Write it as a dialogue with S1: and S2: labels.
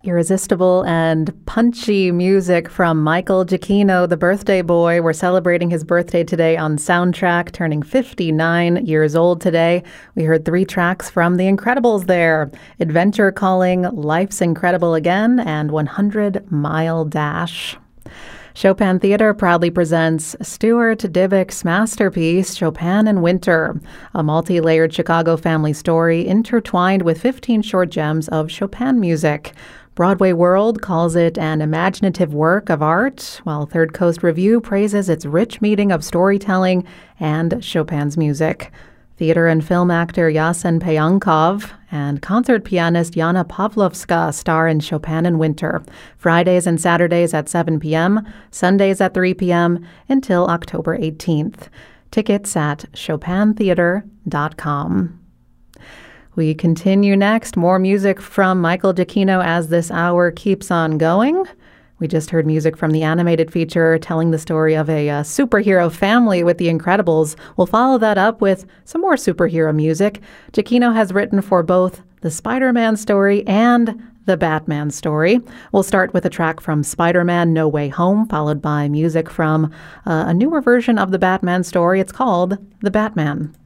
S1: Irresistible and punchy music from Michael Giacchino, the birthday boy. We're celebrating his birthday today on Soundtrack, turning 59 years old today. We heard 3 tracks from The Incredibles there. Adventure Calling, Life's Incredible Again, and 100 Mile Dash. Chopin Theatre proudly presents Stuart Dybek's masterpiece, Chopin in Winter, a multi-layered Chicago family story intertwined with 15 short gems of Chopin music. Broadway World calls it an imaginative work of art, while Third Coast Review praises its rich meeting of storytelling and Chopin's music. Theater and film actor Yasen Payankov and concert pianist Yana Pavlovska star in Chopin in Winter, Fridays and Saturdays at 7 p.m., Sundays at 3 p.m. until October 18th. Tickets at chopintheater.com. We continue next. More music from Michael Giacchino as this hour keeps on going. We just heard music from the animated feature telling the story of a superhero family with The Incredibles. We'll follow that up with some more superhero music. Giacchino has written for both the Spider-Man story and the Batman story. We'll start with a track from Spider-Man No Way Home, followed by music from a newer version of the Batman story. It's called The Batman.